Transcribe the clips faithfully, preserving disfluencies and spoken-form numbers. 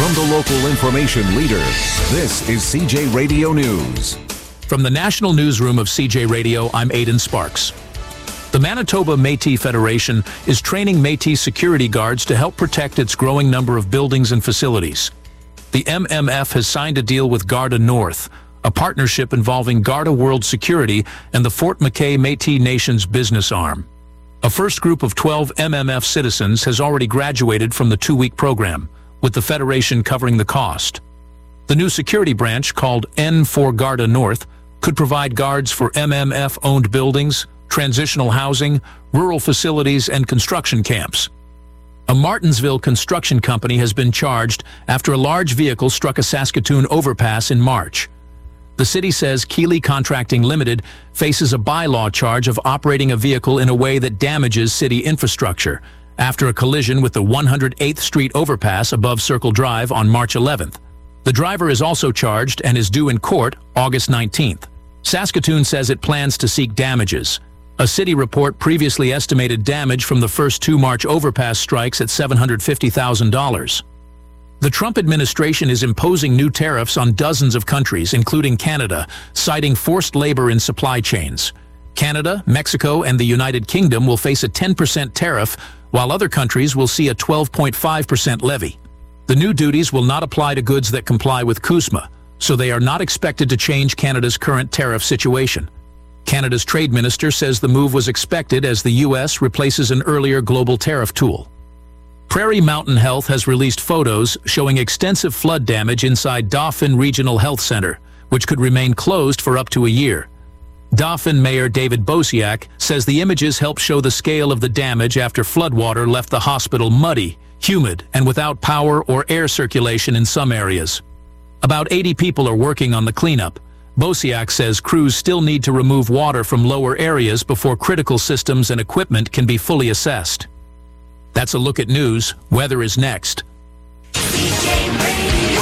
From the local information leader, this is C J Radio News. From the National Newsroom of C J Radio, I'm Aidan Sparks. The Manitoba Métis Federation is training Métis security guards to help protect its growing number of buildings and facilities. The M M F has signed a deal with Garda North, a partnership involving Garda World Security and the Fort McKay Métis Nation's business arm. A first group of twelve M M F citizens has already graduated from the two-week program, with the Federation covering the cost. The new security branch, called N four Garda North, could provide guards for M M F-owned buildings, transitional housing, rural facilities, and construction camps. A Martinsville construction company has been charged after a large vehicle struck a Saskatoon overpass in March. The city says Keeley Contracting Limited faces a bylaw charge of operating a vehicle in a way that damages city infrastructure after a collision with the one hundred eighth Street overpass above Circle Drive on March eleventh. The driver is also charged and is due in court August nineteenth. Saskatoon says it plans to seek damages. A city report previously estimated damage from the first two March overpass strikes at seven hundred fifty thousand dollars. The Trump administration is imposing new tariffs on dozens of countries, including Canada, citing forced labor in supply chains. Canada, Mexico, and the United Kingdom will face a ten percent tariff, while other countries will see a twelve point five percent levy. The new duties will not apply to goods that comply with CUSMA, so they are not expected to change Canada's current tariff situation. Canada's trade minister says the move was expected as the U S replaces an earlier global tariff tool. Prairie Mountain Health has released photos showing extensive flood damage inside Dauphin Regional Health Center, which could remain closed for up to a year. Dauphin Mayor David Bosiak says the images help show the scale of the damage after floodwater left the hospital muddy, humid, and without power or air circulation in some areas. About eighty people are working on the cleanup. Bosiak says crews still need to remove water from lower areas before critical systems and equipment can be fully assessed. That's a look at news. Weather is next. C J Radio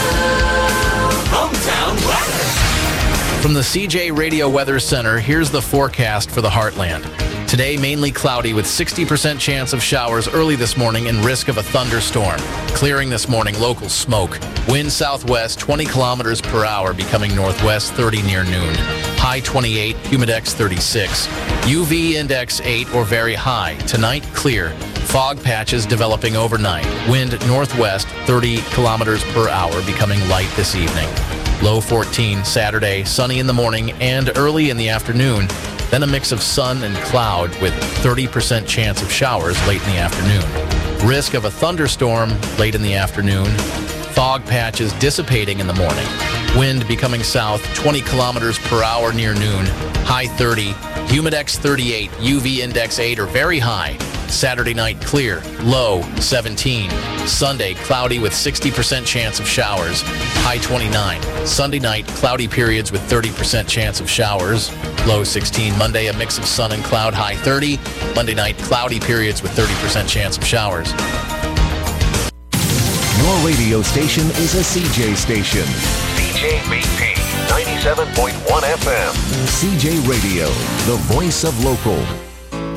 Hometown Weather. From the C J Radio Weather Center, here's the forecast for the Heartland. Today, mainly cloudy with sixty percent chance of showers early this morning and risk of a thunderstorm. Clearing this morning, local smoke. Wind southwest twenty kilometers per hour, becoming northwest thirty near noon. High twenty-eight, humidex thirty-six. U V index eight or very high. Tonight, clear. Fog patches developing overnight. Wind northwest thirty kilometers per hour, becoming light this evening. Low fourteen Saturday, sunny in the morning and early in the afternoon. Then a mix of sun and cloud with thirty percent chance of showers late in the afternoon. Risk of a thunderstorm late in the afternoon. Fog patches dissipating in the morning. Wind becoming south twenty kilometers per hour near noon. High thirty. Humidex thirty-eight. U V index eight or very high. Saturday night clear. Low seventeen. Sunday cloudy with sixty percent chance of showers. High twenty-nine. Sunday night cloudy periods with thirty percent chance of showers. Low sixteen. Monday a mix of sun and cloud. High thirty. Monday night cloudy periods with thirty percent chance of showers. Your radio station is a C J station. C J B P ninety-seven point one F M. C J Radio, the voice of local.